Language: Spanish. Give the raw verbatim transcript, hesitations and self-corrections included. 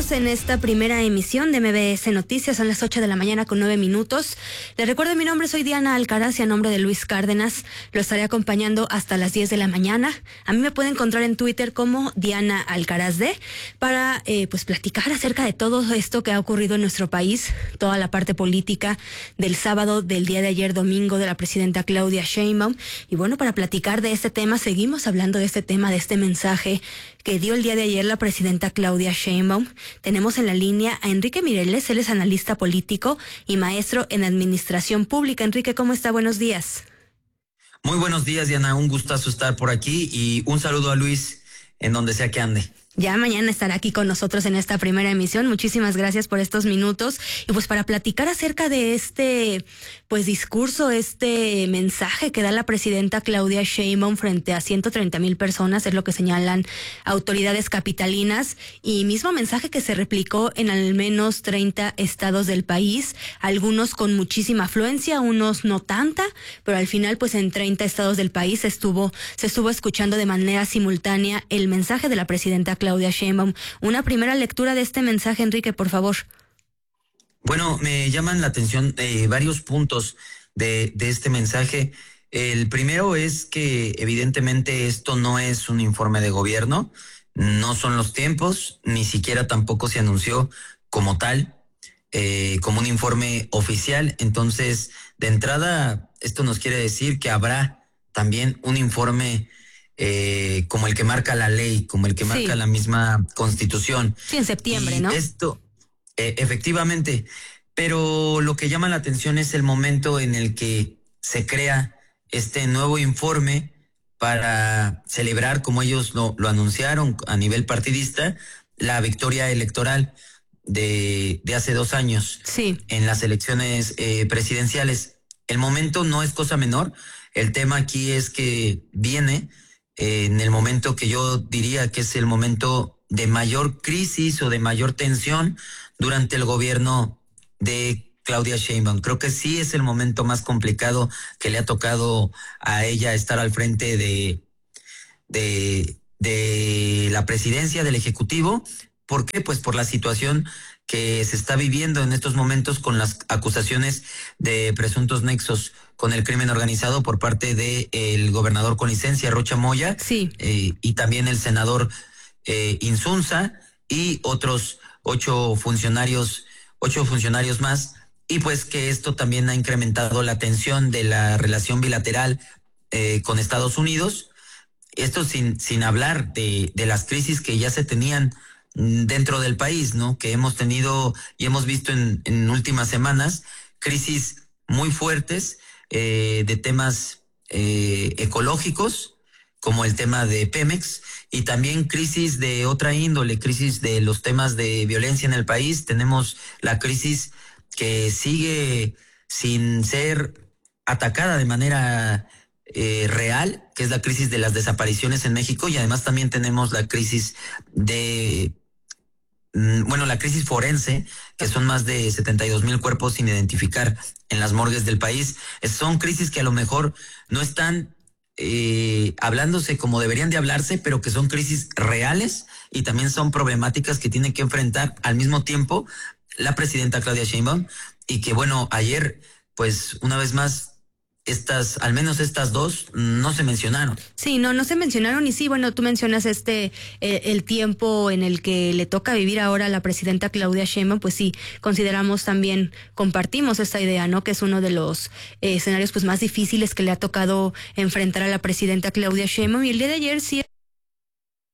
Continuamos en esta primera emisión de M B S Noticias. Son las ocho de la mañana con nueve minutos. Les recuerdo mi nombre, soy Diana Alcaraz y a nombre de Luis Cárdenas lo estaré acompañando hasta las diez de la mañana. A mí me pueden encontrar en Twitter como Diana Alcaraz D para eh, pues platicar acerca de todo esto que ha ocurrido en nuestro país, toda la parte política del sábado, del día de ayer domingo de la presidenta Claudia Sheinbaum. Y bueno, para platicar de este tema, seguimos hablando de este tema, de este mensaje que dio el día de ayer la presidenta Claudia Sheinbaum. Tenemos en la línea a Enrique Mireles, él es analista político y maestro en administración pública. Enrique, ¿cómo está? Buenos días. Muy buenos días, Diana, un gustazo estar por aquí y un saludo a Luis en donde sea que ande. Ya mañana estará aquí con nosotros en esta primera emisión. Muchísimas gracias por estos minutos. Y pues para platicar acerca de este pues discurso, este mensaje que da la presidenta Claudia Sheinbaum frente a ciento treinta mil personas, es lo que señalan autoridades capitalinas, y mismo mensaje que se replicó en al menos treinta estados del país, algunos con muchísima afluencia, unos no tanta, pero al final pues en treinta estados del país estuvo, se estuvo escuchando de manera simultánea el mensaje de la presidenta Claudia Sheinbaum. Una primera lectura de este mensaje, Enrique, por favor. Bueno, me llaman la atención eh, varios puntos de, de este mensaje. El primero es que evidentemente esto no es un informe de gobierno, no son los tiempos, ni siquiera tampoco se anunció como tal, eh, como un informe oficial. Entonces, de entrada, esto nos quiere decir que habrá también un informe Eh, como el que marca la ley, como el que marca sí. la misma Constitución. Sí, en septiembre, y ¿no? Esto, eh, efectivamente, pero lo que llama la atención es el momento en el que se crea este nuevo informe para celebrar, como ellos lo, lo anunciaron a nivel partidista, la victoria electoral de, de hace dos años sí. en las elecciones eh, presidenciales. El momento no es cosa menor, el tema aquí es que viene en el momento que yo diría que es el momento de mayor crisis o de mayor tensión durante el gobierno de Claudia Sheinbaum. Creo que sí es el momento más complicado que le ha tocado a ella estar al frente de, de, de la presidencia, del Ejecutivo. ¿Por qué? Pues por la situación que se está viviendo en estos momentos con las acusaciones de presuntos nexos con el crimen organizado por parte de el gobernador con licencia, Rocha Moya, sí. eh, y también el senador eh, Insunza y otros ocho funcionarios, ocho funcionarios más, y pues que esto también ha incrementado la tensión de la relación bilateral eh, con Estados Unidos. Esto sin, sin hablar de, de las crisis que ya se tenían dentro del país, ¿no? Que hemos tenido y hemos visto en, en últimas semanas crisis muy fuertes eh, de temas eh, ecológicos, como el tema de Pemex, y también crisis de otra índole, crisis de los temas de violencia en el país. Tenemos la crisis que sigue sin ser atacada de manera eh, real, que es la crisis de las desapariciones en México, y además también tenemos la crisis de bueno, la crisis forense, que son más de setenta y dos mil cuerpos sin identificar en las morgues del país. Son crisis que a lo mejor no están eh, hablándose como deberían de hablarse, pero que son crisis reales y también son problemáticas que tiene que enfrentar al mismo tiempo la presidenta Claudia Sheinbaum, y que bueno, ayer, pues una vez más, estas, al menos estas dos, no se mencionaron. Sí, no, no se mencionaron. Y sí, bueno, tú mencionas este, eh, el tiempo en el que le toca vivir ahora a la presidenta Claudia Sheinbaum, pues sí, consideramos también, compartimos esta idea, ¿no? Que es uno de los eh, escenarios pues más difíciles que le ha tocado enfrentar a la presidenta Claudia Sheinbaum. Y el día de ayer sí